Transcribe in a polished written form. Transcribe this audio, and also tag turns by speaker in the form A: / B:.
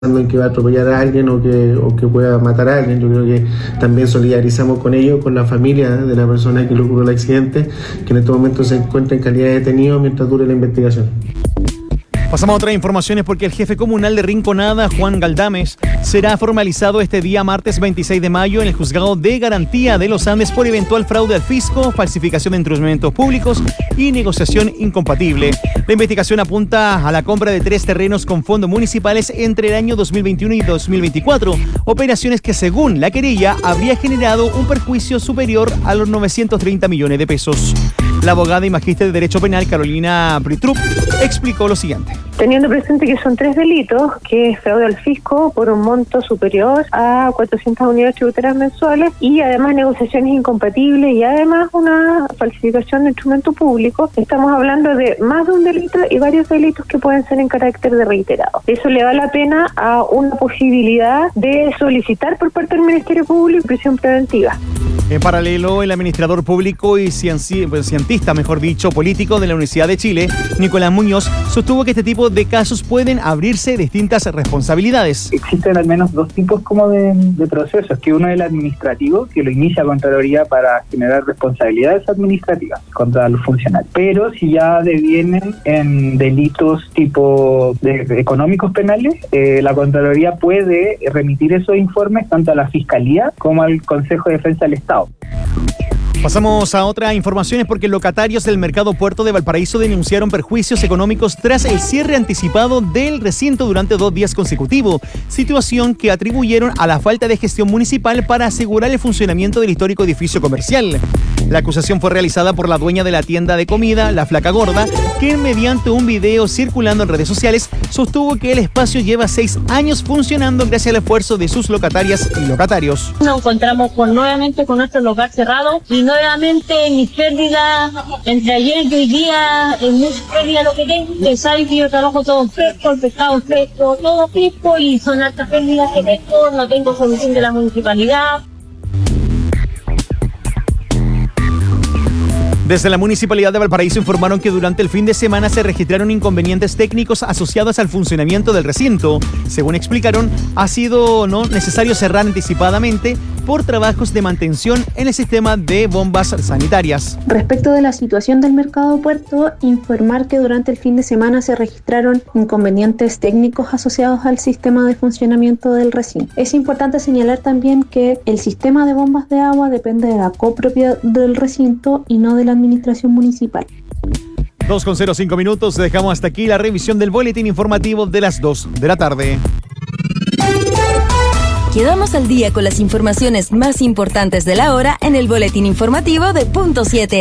A: en que va a atropellar a alguien o que pueda matar a alguien. Yo creo que también solidarizamos con ellos, con la familia de la persona que le ocurrió el accidente, que en este momento se encuentra en calidad de detenido mientras dure la investigación.
B: Pasamos a otras informaciones porque el jefe comunal de Rinconada, Juan Galdames, será formalizado este día martes 26 de mayo en el Juzgado de Garantía de los Andes por eventual fraude al fisco, falsificación de instrumentos públicos y negociación incompatible. La investigación apunta a la compra de 3 terrenos con fondos municipales entre el año 2021 y 2024, operaciones que según la querella habría generado un perjuicio superior a los 930 millones de pesos. La abogada y magíster de Derecho Penal, Carolina Britrup, explicó lo siguiente.
C: Teniendo presente que son 3 delitos, que es fraude al fisco por un monto superior a 400 unidades tributarias mensuales y además negociaciones incompatibles y además una falsificación de instrumento público, estamos hablando de más de un delito y varios delitos que pueden ser en carácter de reiterado. Eso le da la pena a una posibilidad de solicitar por parte del Ministerio Público prisión preventiva.
B: En paralelo, el administrador público y cientista, político de la Universidad de Chile, Nicolás Muñoz, sostuvo que este tipo de casos pueden abrirse distintas responsabilidades.
D: Existen al menos 2 tipos como de procesos, que uno es el administrativo, que lo inicia Contraloría para generar responsabilidades administrativas contra los funcionarios. Pero si ya devienen en delitos tipo económicos penales, la Contraloría puede remitir esos informes tanto a la Fiscalía como al Consejo de Defensa del Estado.
B: Pasamos a otras informaciones porque locatarios del Mercado Puerto de Valparaíso denunciaron perjuicios económicos tras el cierre anticipado del recinto durante 2 días consecutivos, situación que atribuyeron a la falta de gestión municipal para asegurar el funcionamiento del histórico edificio comercial. La acusación fue realizada por la dueña de la tienda de comida, La Flaca Gorda, quien mediante un video circulando en redes sociales sostuvo que el espacio lleva 6 años funcionando gracias al esfuerzo de sus locatarias y locatarios.
E: Nos encontramos nuevamente con nuestro local cerrado y nuevamente mis pérdidas entre ayer y hoy día, es mucha pérdida lo que tengo. Ustedes saben que yo trabajo todo fresco, el pescado fresco, todo fresco y son altas pérdidas que tengo, no tengo solución de la municipalidad.
B: Desde la Municipalidad de Valparaíso informaron que durante el fin de semana se registraron inconvenientes técnicos asociados al funcionamiento del recinto. Según explicaron, ha sido necesario cerrar anticipadamente por trabajos de mantención en el sistema de bombas sanitarias.
F: Respecto de la situación del Mercado Puerto, informar que durante el fin de semana se registraron inconvenientes técnicos asociados al sistema de funcionamiento del recinto. Es importante señalar también que el sistema de bombas de agua depende de la copropiedad del recinto y no de la administración municipal.
B: 2:05 minutos, dejamos hasta aquí la revisión del boletín informativo de las 2 de la tarde.
G: Quedamos al día con las informaciones más importantes de la hora en el boletín informativo de Punto 7.